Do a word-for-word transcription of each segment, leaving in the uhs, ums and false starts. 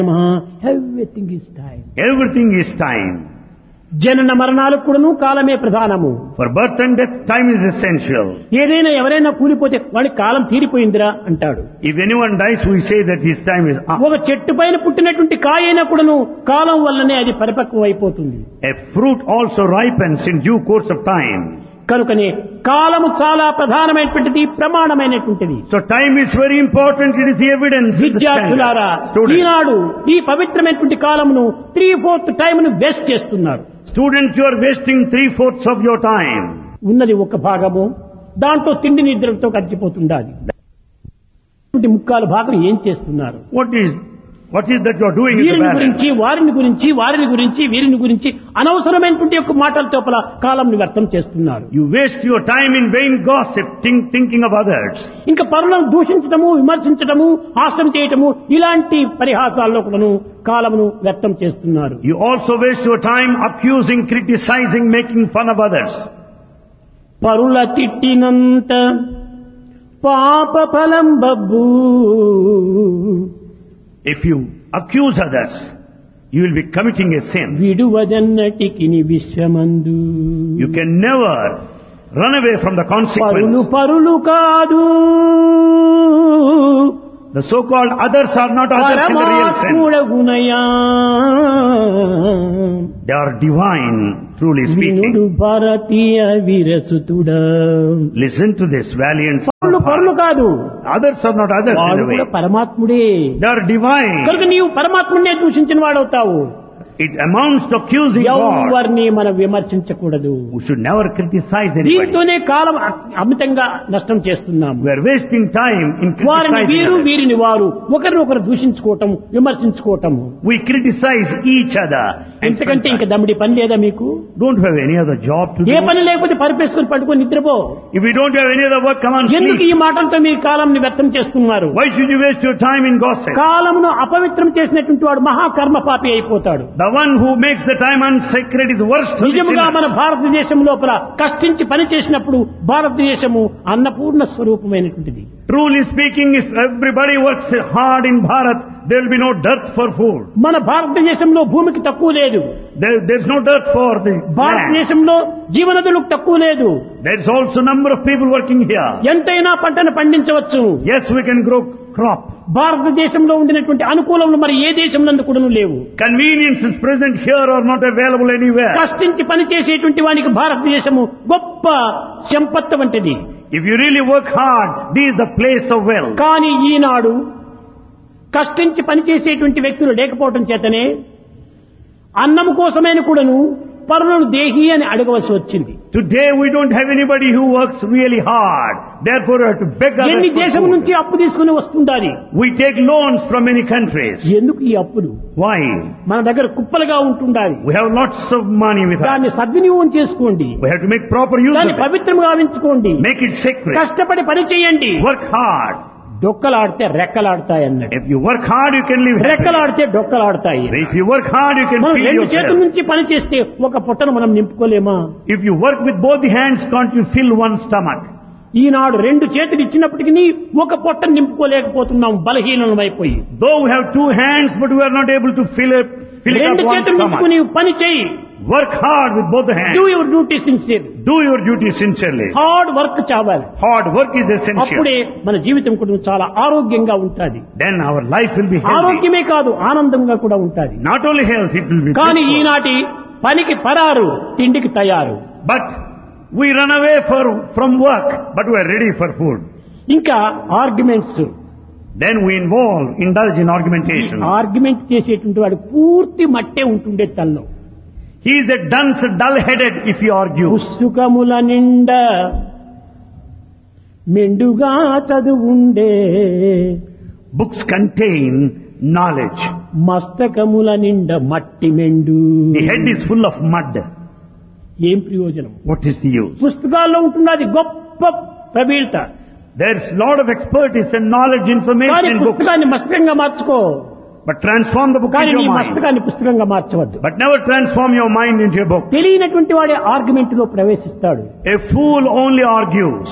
Everything is time. Everything is time. జనన మరణాలకు కూడాను కాలమే ప్రధానము. For birth and death, time is essential. ఏదైనా ఎవరైనా కూలిపోతే వాడి కాలం తీరిపోయిందిరా అంటాడు. If anyone dies, we say that his time is up. ఒక చెట్టు పైన పుట్టినటువంటి కాయ అయినా కూడాను కాలం వల్లనే అది పరిపక్వం అయిపోతుంది. A fruit also ripens in due course of time. కనుకనే కాలము చాలా ప్రధానమైనటువంటిది, ప్రమాణమైనటువంటిది. So time is very important. It is the evidence. విద్యార్థులారా, ఈనాడు ఈ పవిత్రమైనటువంటి కాలమును త్రీ ఫోర్త్ టైమ్ ను వేస్ట్ చేస్తున్నారు. Students, you are wasting three-fourths of your time. ఉన్నది ఒక భాగము, దాంట్లో తిండి నిద్రలతో గడిచిపోతుండాలి. ముక్కాలు భాగం ఏం చేస్తున్నారు? What is what is that you are doing in the వీరిని balance? గురించి వారిని గురించి వారిని గురించి వీరిని గురించి అనవసరమైనటువంటి యొక్క మాటల తోపల కాలంని వ్యర్థం చేస్తున్నారు. You waste your time in vain gossip, think, thinking of others. ఇంకా పరులను దూషించటము, విమర్శించటము, హాస్యం చేయటము, ఇలాంటి పరిహాసాల్లో కూడాను కాలమును వ్యర్థం చేస్తున్నారు. You also waste your time accusing, criticizing, making fun of others. పరుల తిట్టినంత పాప ఫలం Babbu. If you accuse others, you will be committing a sin. విడువదన్నటికి విశ్వమందు. You can never run away from the పరులు consequence. పరులు కాదు, The so-called others are not others in the real sense. పరమాత్ముడగునయా. They are divine, truly speaking. వినుడు భారతీయ వీరసుతుడా. Listen to this, valiant. పరులు పరులు కాదు, Others are not others in వాడు a way. కూడా పరమాత్ముడే. They are divine. కనుక నీవు పరమాత్ముడినే దూషించిన వాడవుతావు. It amounts to accusing God. ఎవరిని మనం విమర్శించకూడదు. We should never criticize anybody. దీంతోనే కాలం అమితంగా నష్టం చేస్తున్నాము. We are wasting time in వారిని criticizing వీరు others. వీరిని వారు ఒకరినొకరు దూషించుకోవటం, విమర్శించుకోవటము. We criticize each other. And ఎంతకంటే spend ఇంకా time. దమ్మిడి పని లేదా మీకు? Don't have any other job to A do. పని లేకపోతే పరిపేసుకుని పట్టుకొని నిద్రపో. If you don't have any other work, come on, ఎందుకు sleep. ఈ మాటలతో మీరు కాలంని వ్యర్థం చేస్తున్నారు? Why should you waste your time in gossip? కాలమును అపవిత్రం చేసినటువంటి వాడు మహాకర్మ పాపి అయిపోతాడు. The one who makes the time unsacred is worst of the నిజముగా మన sinners. భారతదేశం లోపల కష్టించి పని చేసినప్పుడు భారతదేశము Annapurna స్వరూపమైనటువంటిది. Truly speaking, if everybody works hard in Bharat, there will be no dearth for food. మన భారతదేశంలో భూమికి తక్కువ లేదు. There, there's no dearth for the land. భారతదేశంలో జీవనదులకు తక్కువ లేదు. There's also number of people working here. ఎంతైనా పంటను పండించవచ్చు. Yes, we can grow crop. భారతదేశంలో ఉండినటువంటి అనుకూలములు మరి ఏ దేశం నందు కూడా లేవు. Conveniences present here are not available anywhere. కష్టించి పని చేసేటువంటి వానికి భారతదేశము గొప్ప సంపత్తు వంటిది. If you really work hard, this is the place of wealth. కానీ ఈనాడు కష్టించి పని చేసేటువంటి వ్యక్తులు లేకపోవటం చేతనే అన్నము కోసమైన కూడాను పరులను దేహి అని అడగవలసి వచ్చింది. Today we don't have anybody who works really hard. Therefore we have to beg others ఎన్ని for దేశం food. నుంచి అప్పు తీసుకుని వస్తుండాలి. We take loans from many countries. ఎందుకు ఈ అప్పులు? Why? మన దగ్గర కుప్పలుగా ఉంటుండాలి. We have lots of money with us. దాన్ని సద్వినియోగం చేసుకోండి. We have to make proper use దాన్ని of it. పవిత్రంగా గావించుకోండి. Make it sacred. కష్టపడి పని చేయండి. Work hard. డొక్కలాడితే రెక్కలాడతాయి అన్నట్టు. If you work hard, you can live happily. రెక్కలాడితే డొక్కలాడతాయి. If you work hard, you can మనం feed రెండు చేతుల yourself. నుంచి పని చేస్తే ఒక పొట్టను మనం నింపుకోలేమా? If you work with both the hands, can't you fill one stomach? ఈనాడు రెండు చేతులు ఇచ్చినప్పటికీ ఒక పొట్టను నింపుకోలేకపోతున్నాం, బలహీనమైపోయి. Though we have two hands, but we are not able to fill it, fill it రెండు up one చేతులు stomach. నింపుకుని పని చేయి. Work hard with both the hands. Do your duty sincere. Do your duty sincerely. Hard work చావాలి. Hard work is essential. అప్పుడే మన జీవితం కూడా చాలా ఆరోగ్యంగా ఉంటుంది. Then our life will be healthy. ఆరోగ్యమే కాదు, ఆనందంగా కూడా ఉంటుంది. Not only health, it will be కానీ peaceful. ఈనాటి పనికి పరారు, తిండికి తయారు. But we run away for, from work, but we are ready for food. ఇంకా arguments. Then we involve, indulge in argumentation. Argument చేసేటువంటి వాడు పూర్తి మట్టే ఉంటుండే తల్లో. He is a dunce, dull-headed if he argues. పుస్తకముల నిండా మెండుగా చదువుండే, Books contain knowledge. మస్తకముల నిండా మట్టి మెండు. The head is full of mud. ఏం ప్రయోజనం? What is the use? పుస్తకాల్లో ఉంటున్నది గొప్ప ప్రవీణత. There's a lot of expertise and knowledge, information కానీ in books. పుస్తకాన్ని మస్తకంగా మార్చుకో. But transform the book కానీ into నీ your mind. మస్తకాన్ని పుస్తకంగా మార్చవద్దు. But never transform your mind into a book. తెలియనటువంటి వాడే ఆర్గ్యుమెంట్ లో ప్రవేశిస్తాడు. A fool only argues.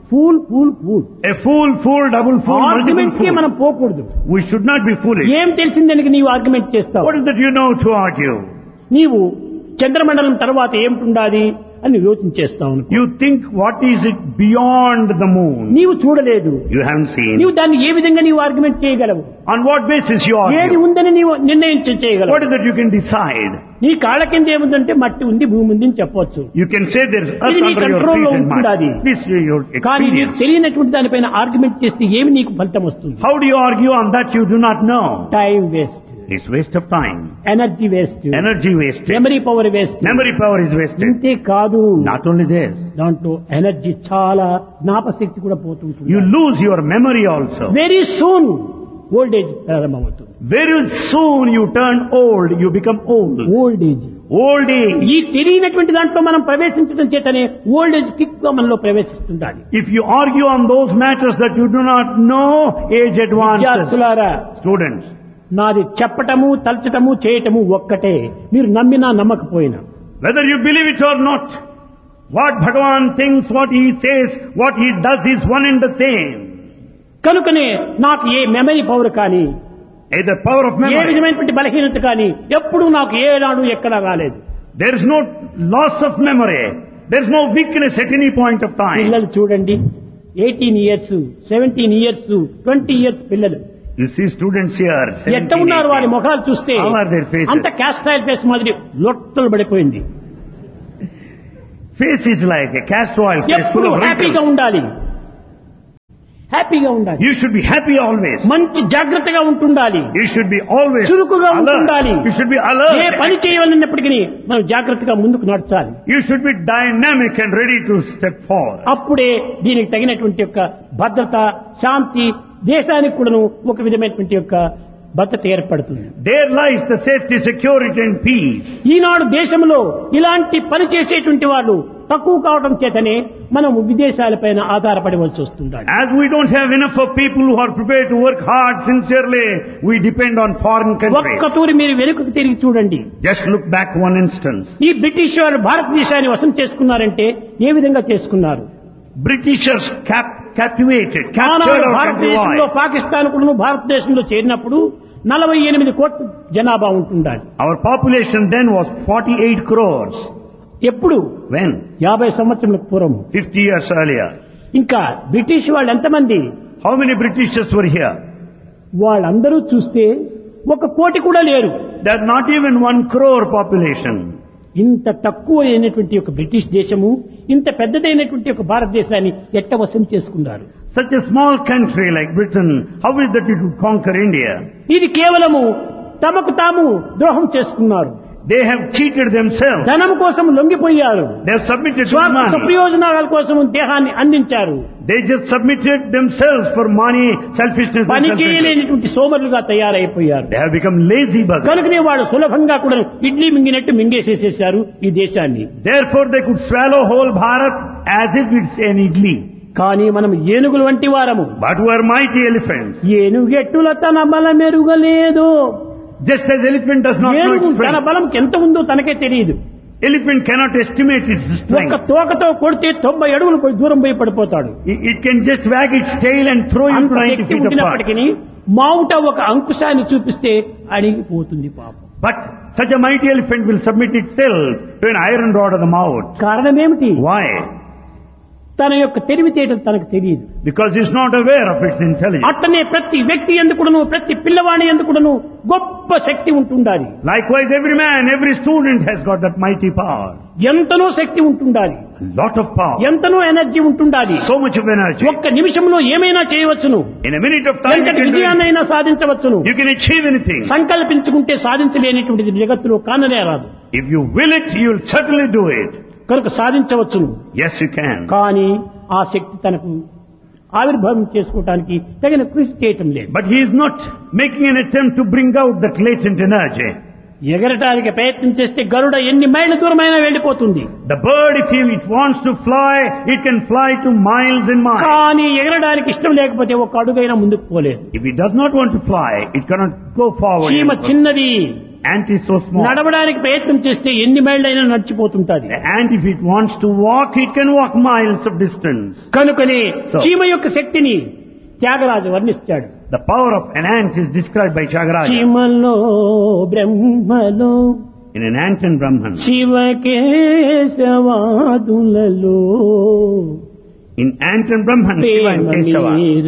Pool pool pool A fool, fool, double fool, multiple argument కి fool. మనం పోకూడదు. We should not be foolish. ఏం తెలిసిందని నీవు ఆర్గ్యుమెంట్ చేస్తావు? What is that you know to argue? నీవు చంద్రమండలం తర్వాత ఏమిటుండాలి అని యోచన చేస్తావు. You think what is it beyond the moon? నీవు చూడలేదు. You haven't seen. నీవు దాన్ని ఏ విధంగా నీవు ఆర్గ్యుమెంట్ చేయగలవు? On what basis you ఏది argue? ఉందని నీవు నిర్ణయం చేయగలవు. What is that you can decide? నీ కాళ్ళ కింద ఏముందంటే మట్టి ఉంది, భూమి ఉంది అని చెప్పవచ్చు. You can say there is earth ఇది నీ under your control లో feet and ఉంటుండాలి. mud. This is your కానీ నీకు experience. తెలియనటువంటి దానిపైన ఆర్గ్యుమెంట్ చేస్తే ఏమి నీకు ఫలితం వస్తుంది? How do you argue on that you do not know? Time waste, It's waste of time. Energy waste, Energy wasted. Memory power waste. Memory power is wasted. ఇంతే కాదు, Not only this, దాంట్లో energy చాలా జ్ఞాపశక్తి కూడా పోతుంటుంది. you lose your memory also. Very soon old age ప్రారంభమవుతుంది. Very soon you turn old, you become old. Old age Old age. ఈ తెలియనటువంటి దాంట్లో మనం ప్రవేశించడం చేతనే ఓల్డ్ ఏజ్ కిక్ గా మనలో ప్రవేశిస్తుండాలి. If you argue on those matters that you do not know, age advances. విద్యార్థులారా, Students, నాది చెప్పటము తలచటము చేయటము ఒక్కటే, మీరు నమ్మినా నమ్మకపోయినా. whether you believe it or not, what Bhagavan thinks, what he says, what he does is one and the same. కనుకనే నాకు ఏ memory power కానీ, Either power of A memory. విధమైనటువంటి బలహీనత కానీ ఎప్పుడు నాకు ఏనాడు ఎక్కడా రాలేదు. There is no loss of memory. There is no weakness at any point of time. పిల్లలు చూడండి, eighteen years, seventeen years, twenty years పిల్లలు You see students here, ఎట్ట ఉన్నారు? వారి ముఖాలు చూస్తే How are their faces? అంత క్యాస్ట్రైల్ ఫేస్ మాదిరి లొట్టలు పడిపోయింది. Face is like a castor oil face ఎప్పుడు full of హ్యాపీగా wrinkles. ఉండాలి, హ్యాపీగా ఉండాలి, You should be happy always. మంచి జాగ్రత్తగా ఉంటుండాలి, You should be always చురుకుగా ఉంటుండాలి. alert. You should be A alert. పని చేయాలన్నప్పటికీ మనం జాగ్రత్తగా ముందుకు నడచాలి. You should be dynamic and ready to step forward. అప్పుడే దీనికి తగినటువంటి యొక్క భద్రత, శాంతి, దేశానికి కూడాను ఒక విధమైనటువంటి యొక్క భద్రత ఏర్పడుతుంది. There lies the safety, security and peace. ఈనాడు దేశంలో ఇలాంటి పని చేసేటువంటి వాళ్ళు తక్కువ కావడం చేతనే మనం విదేశాలపైన ఆధారపడవలసి వస్తుంది. As we don't have enough of people who are prepared to work hard sincerely, we depend on foreign countries. ఒక్క తూరి మీరు వెనుకకు తిరిగి చూడండి. Just look back one instance. ఈ బ్రిటిష్ వారు భారతదేశాన్ని వశం చేసుకున్నారంటే ఏ విధంగా చేసుకున్నారు? Britishers cap- captivated, captured ఆనాడు our country. భారతదేశంలో పాకిస్తాన్ కూడా భారతదేశంలో చేరినప్పుడు నలభై ఎనిమిది కోట్ల జనాభా ఉంటుండాలి. Our population then was forty-eight crores. ఎప్పుడు? When? యాభై సంవత్సరాలకు పూర్వం. fifty years earlier. ఇంకా బ్రిటిష్ వాళ్ళు ఎంతమంది? How many Britishers were here? వాళ్ళందరూ చూస్తే ఒక కోటి కూడా లేరు. There are not even one crore population. ఇంత తక్కువ అయినటువంటి ఒక బ్రిటిష్ దేశము ఇంత పెద్దదైనటువంటి ఒక భారతదేశాన్ని ఎట్ట వశం చేసుకున్నారు? Such a small country like Britain, how is that it would conquer India? ఇది కేవలము తమకు తాము ద్రోహం చేసుకున్నారు. They have cheated themselves. ధనం కోసం లొంగిపోయారు. They have submitted to స్వార్థ money. ప్రయోజనాల కోసం దేహాన్ని అందించారు. They just submitted themselves for money, selfishness and పని selfishness. చేయలేనటువంటి సోమరులుగా తయారైపోయారు. They have become lazy buggers. కనుకనే వాడు సులభంగా కూడా ఇడ్లీ మింగినట్టు మింగేసేసేశారు ఈ దేశాన్ని. Therefore they could swallow whole Bharat as if it's an idli. కానీ మనం ఏనుగులు వంటి వారము. But we are mighty elephants. ఏనుగెట్టుల తన బలం మెరుగలేదు. Just as elephant does not know ఏనుగు its తన strength. బలం ఎంత ఉందో తనకే తెలియదు. Elephant cannot estimate its ఒక్క strength. తోకతో కొడితే తొంభై అడుగులు పోయి దూరం పోయి పడిపోతాడు. It it can just wag its tail and throw you అంత to ninety Shakti feet apart. ఉండినప్పటికీ మావుట ఒక అంకుశాన్ని చూపిస్తే అడిగిపోతుంది పాపం. But such a mighty elephant will submit itself to an iron rod of the mouth. కారణం ఏమిటి? Why? తన యొక్క తెలివితేటలు తనకు తెలియదు. Because it's not aware of its intelligence. అట్టనే ప్రతి వ్యక్తి ఎందుకును, ప్రతి పిల్లవాడి ఎందుకును గొప్ప శక్తి ఉంటుండాలి. Likewise, every man, every student has got that mighty power. ఎంతనో శక్తి ఉంటుండాలి, A lot of power. ఎంతనో ఎనర్జీ ఉంటుండాలి. So much of energy. ఒక్క నిమిషంలో ఏమైనా చేయవచ్చును. In a minute of time, you ఎంతటి can, do విజయాన్నైనా సాధించవచ్చును. it. You can achieve anything. సంకల్పించుకుంటే సాధించలేనిటువంటిది జగత్తులో కాననే రాదు. If you will it, you will certainly do it. కనుక సాధించవచ్చును. Yes, you can. కానీ ఆ శక్తి తనకు ఆవిర్భావం చేసుకోవటానికి తగిన కృషి చేయటం లేదు. But he is not making an attempt to bring out that latent energy. ఎగరటానికి ప్రయత్నం చేస్తే గరుడ ఎన్ని మైళ్ళ దూరమైనా వెళ్ళిపోతుంది. The bird, if he it wants to fly, it can fly to miles and miles. కానీ ఎగరడానికి ఇష్టం లేకపోతే ఒక అడుగైనా ముందుకు పోలేదు. If it does not want to fly, it cannot go forward. చీమ చిన్నది, ant is so small. నడవడానికి ప్రయత్నం చేస్తే ఎన్ని మైళ్ళైనా నడిచిపోతుంటది. The ant, if it wants to walk, it can walk miles of distance. కనుకనే So- చీమ యొక్క శక్తిని Tyagaraju వర్ణిస్తాడు. The power of an ant is described by Tyagaraja చీమలో బ్రహ్మలో in an ant and Brahman. శివకేశవాదులలో In ant and Brahman, Shiva and Keshava.